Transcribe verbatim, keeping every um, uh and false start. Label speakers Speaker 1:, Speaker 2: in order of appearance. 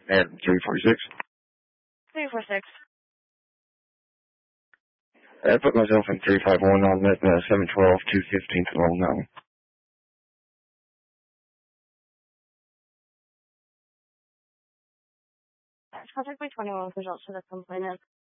Speaker 1: At three forty-six.
Speaker 2: three four six.
Speaker 1: I put myself in three five one on that uh, seven twelve, two fifteenth, oh nine.
Speaker 2: Contact my twenty-one results for the complainant.